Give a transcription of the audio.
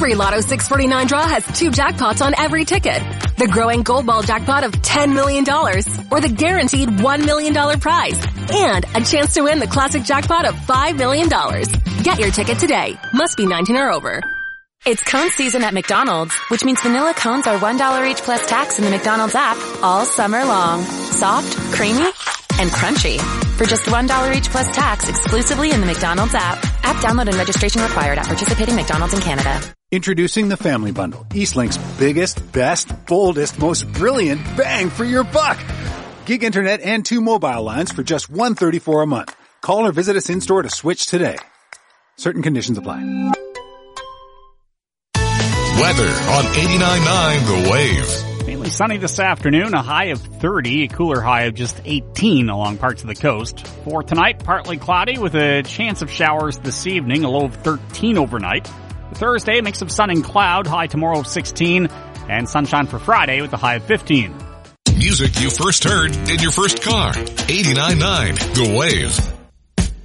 Every Lotto 649 draw has 2 jackpots on every ticket. The growing Gold Ball jackpot of $10 million, or the guaranteed $1 million prize, and a chance to win the classic jackpot of $5 million. Get your ticket today. Must be 19 or over. It's cone season at McDonald's, which means vanilla cones are $1 each plus tax in the McDonald's app all summer long. Soft, creamy, and crunchy. For just $1 each plus tax exclusively in the McDonald's app. App download and registration required at participating McDonald's in Canada. Introducing the Family Bundle, Eastlink's biggest, best, boldest, most brilliant bang for your buck. Gig internet and 2 mobile lines for just $134 a month. Call or visit us in-store to switch today. Certain conditions apply. Weather on 89.9 The Wave. Mainly sunny this afternoon, a high of 30, a cooler high of just 18 along parts of the coast. For tonight, partly cloudy with a chance of showers this evening, a low of 13 overnight. For Thursday, a mix of sun and cloud, high tomorrow of 16, and sunshine for Friday with a high of 15. Music you first heard in your first car. 89.9 The Wave.